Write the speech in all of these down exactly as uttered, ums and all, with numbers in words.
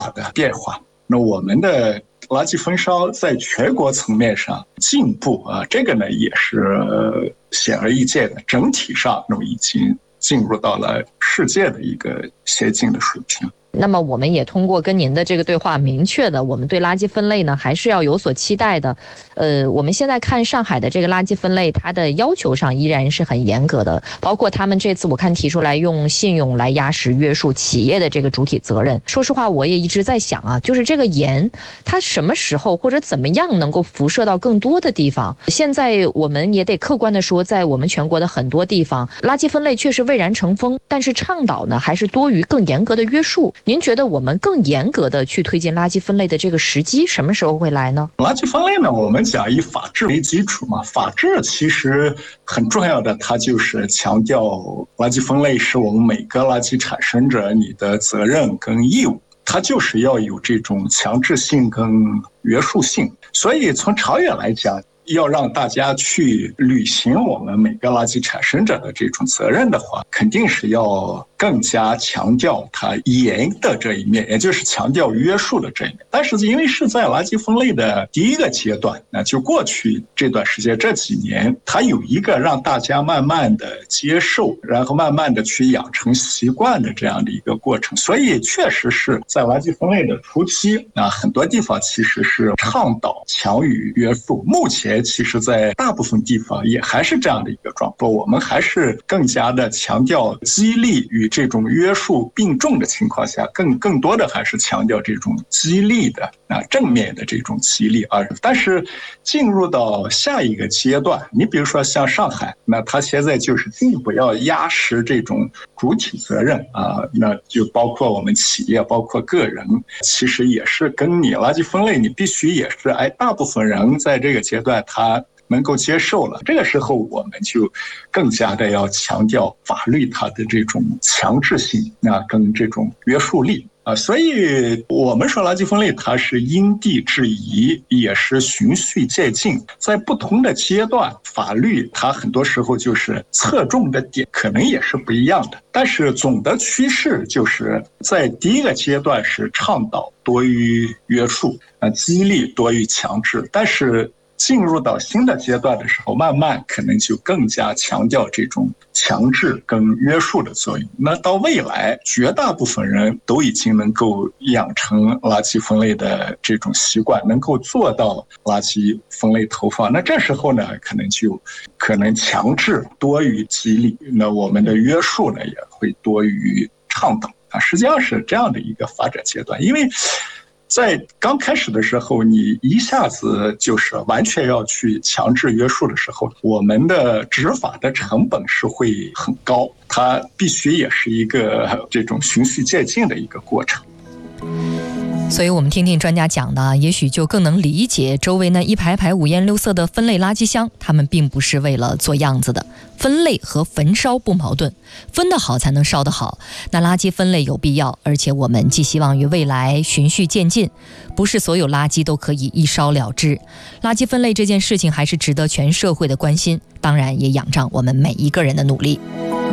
的变化。那我们的垃圾焚烧在全国层面上进步啊，这个呢也是显而易见的，整体上那么已经进入到了世界的一个先进的水平。 那么我们也通过跟您的这个对话，明确的我们对垃圾分类呢还是要有所期待的。呃，我们现在看上海的这个垃圾分类，它的要求上依然是很严格的，包括他们这次我看提出来用信用来压实约束企业的这个主体责任。说实话，我也一直在想啊，就是这个盐它什么时候或者怎么样能够辐射到更多的地方。现在我们也得客观的说，在我们全国的很多地方，垃圾分类确实蔚然成风，但是倡导呢还是多于更严格的约束。您觉得我们更严格的去推进垃圾分类的这个时机什么时候会来呢？ 垃圾分类呢，我们讲以法治为基础嘛，法治其实很重要的，它就是强调垃圾分类是我们每个垃圾产生者你的责任跟义务，它就是要有这种强制性跟约束性。所以从长远来讲，要让大家去履行我们每个垃圾产生者的这种责任的话，肯定是要更加强调它严的这一面，也就是强调约束的这一面。但是因为是在垃圾分类的第一个阶段，那就过去这段时间这几年，它有一个让大家慢慢的接受，然后慢慢的去养成习惯的这样的一个过程。所以确实是在垃圾分类的初期，那很多地方其实是倡导强于约束。目前其实在大部分地方也还是这样的一个状况，我们还是更加的强调激励与这种约束并重的情况下，更更多的还是强调这种激励的啊正面的这种激励啊。但是进入到下一个阶段，你比如说像上海，那它现在就是进一步要压实这种主体责任啊，那就包括我们企业，包括个人，其实也是跟你垃圾分类，你必须也是哎，大部分人在这个阶段他能够接受了，这个时候我们就更加的要强调法律它的这种强制性啊，跟这种约束力啊。所以我们说垃圾分类它是因地制宜，也是循序渐进，在不同的阶段，法律它很多时候就是侧重的点可能也是不一样的，但是总的趋势就是在第一个阶段是倡导多于约束啊，激励多于强制，但是进入到新的阶段的时候，慢慢可能就更加强调这种强制跟约束的作用。那到未来，绝大部分人都已经能够养成垃圾分类的这种习惯，能够做到垃圾分类投放。那这时候呢，可能就可能强制多于激励，那我们的约束呢也会多于倡导啊。实际上是这样的一个发展阶段，因为在刚开始的时候，你一下子就是完全要去强制约束的时候，我们的执法的成本是会很高，它必须也是一个这种循序渐进的一个过程。 所以我们听听专家讲的，也许就更能理解周围那一排排五颜六色的分类垃圾箱，他们并不是为了做样子的。分类和焚烧不矛盾，分得好才能烧得好。那垃圾分类有必要，而且我们寄希望于未来循序渐进，不是所有垃圾都可以一烧了之。垃圾分类这件事情还是值得全社会的关心，当然也仰仗我们每一个人的努力。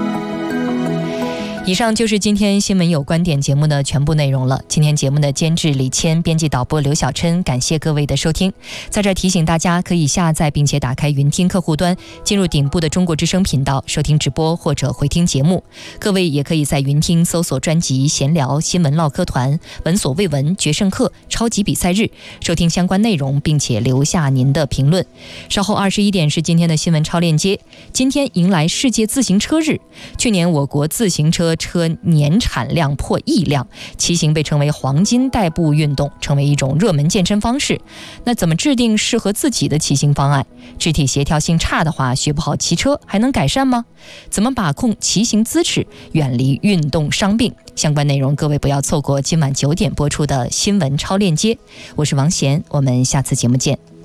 以上就是今天新闻有观点节目的全部内容了。今天节目的监制李谦，编辑导播刘小琛，感谢各位的收听。在这提醒大家，可以下载并且打开云听客户端，进入顶部的中国之声频道收听直播或者回听节目。各位也可以在云听搜索专辑闲聊、新闻唠嗑团、闻所未闻、决胜课、超级比赛日，收听相关内容，并且留下您的评论。稍后二十一点是今天的新闻超链接。今天迎来世界自行车日，去年我国自行车车年产量破亿辆，骑行被称为黄金代步运动，成为一种热门健身方式。那怎么制定适合自己的骑行方案？肢体协调性差的话，学不好骑车还能改善吗？怎么把控骑行姿势，远离运动伤病？相关内容各位不要错过今晚九点播出的新闻超链接。我是王贤，我们下次节目见。